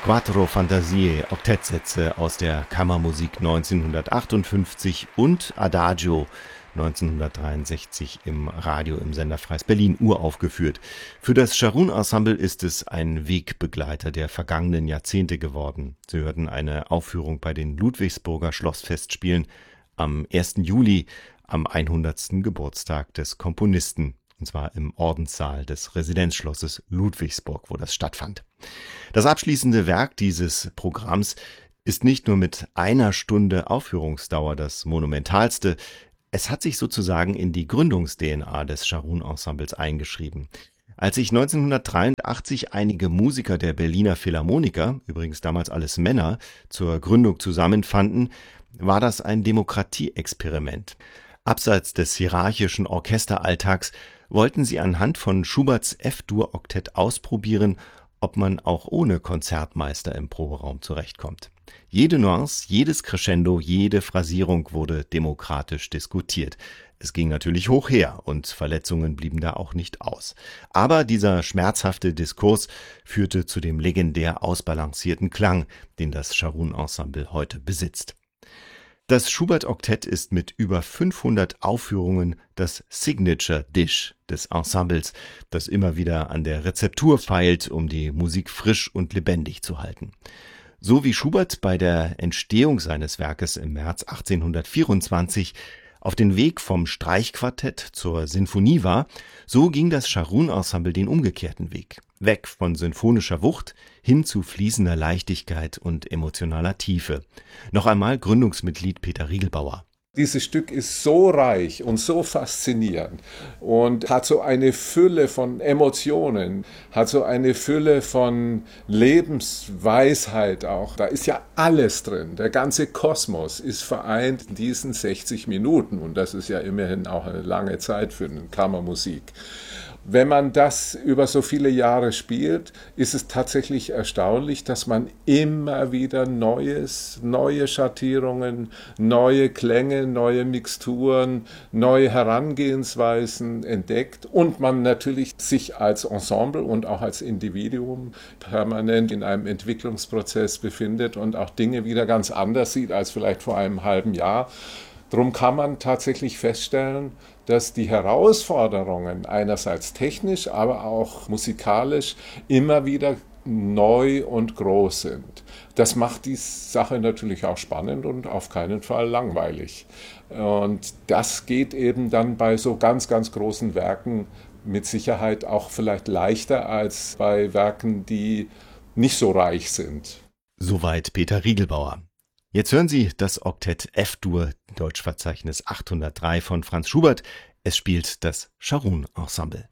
Quattro Fantasie, Oktettsätze aus der Kammermusik 1958 und Adagio 1963 im Radio im Senderkreis Berlin uraufgeführt. Für das Scharun-Ensemble ist es ein Wegbegleiter der vergangenen Jahrzehnte geworden. Sie hörten eine Aufführung bei den Ludwigsburger Schlossfestspielen am 1. Juli, am 100. Geburtstag des Komponisten, und zwar im Ordenssaal des Residenzschlosses Ludwigsburg, wo das stattfand. Das abschließende Werk dieses Programms ist nicht nur mit einer Stunde Aufführungsdauer das monumentalste, es hat sich sozusagen in die Gründungs-DNA des Scharun-Ensembles eingeschrieben. Als sich 1983 einige Musiker der Berliner Philharmoniker, übrigens damals alles Männer, zur Gründung zusammenfanden, war das ein Demokratieexperiment. Abseits des hierarchischen Orchesteralltags wollten sie anhand von Schuberts F-Dur-Oktett ausprobieren, ob man auch ohne Konzertmeister im Proberaum zurechtkommt. Jede Nuance, jedes Crescendo, jede Phrasierung wurde demokratisch diskutiert. Es ging natürlich hoch her und Verletzungen blieben da auch nicht aus. Aber dieser schmerzhafte Diskurs führte zu dem legendär ausbalancierten Klang, den das Scharun-Ensemble heute besitzt. Das Schubert-Oktett ist mit über 500 Aufführungen das Signature Dish des Ensembles, das immer wieder an der Rezeptur feilt, um die Musik frisch und lebendig zu halten. So wie Schubert bei der Entstehung seines Werkes im März 1824 auf den Weg vom Streichquartett zur Sinfonie war, so ging das Scharun-Ensemble den umgekehrten Weg. Weg von sinfonischer Wucht hin zu fließender Leichtigkeit und emotionaler Tiefe. Noch einmal Gründungsmitglied Peter Riegelbauer. Dieses Stück ist so reich und so faszinierend und hat so eine Fülle von Emotionen, hat so eine Fülle von Lebensweisheit auch. Da ist ja alles drin. Der ganze Kosmos ist vereint in diesen 60 Minuten und das ist ja immerhin auch eine lange Zeit für eine Kammermusik. Wenn man das über so viele Jahre spielt, ist es tatsächlich erstaunlich, dass man immer wieder neue Schattierungen, neue Klänge, neue Mixturen, neue Herangehensweisen entdeckt und man natürlich sich als Ensemble und auch als Individuum permanent in einem Entwicklungsprozess befindet und auch Dinge wieder ganz anders sieht als vielleicht vor einem halben Jahr. Darum kann man tatsächlich feststellen, dass die Herausforderungen einerseits technisch, aber auch musikalisch immer wieder neu und groß sind. Das macht die Sache natürlich auch spannend und auf keinen Fall langweilig. Und das geht eben dann bei so ganz, ganz großen Werken mit Sicherheit auch vielleicht leichter als bei Werken, die nicht so reich sind. Soweit Peter Riegelbauer. Jetzt hören Sie das Oktett F-Dur, Deutschverzeichnis 803 von Franz Schubert. Es spielt das Scharun-Ensemble.